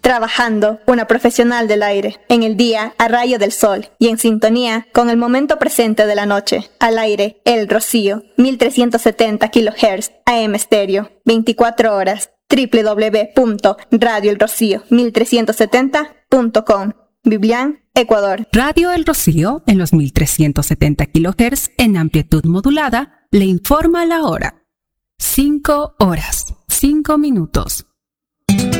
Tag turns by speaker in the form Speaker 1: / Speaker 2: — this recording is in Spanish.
Speaker 1: Trabajando, una profesional del aire. En el día, a rayo del sol. Y en sintonía con el momento presente de la noche. Al aire, El Rocío. 1370 kHz. AM estéreo. 24 horas. www.radioelrocío1370.com. Biblián, Ecuador.
Speaker 2: Radio El Rocío, en los 1370 kHz en amplitud modulada, le informa la hora. 5 horas, 5 minutos.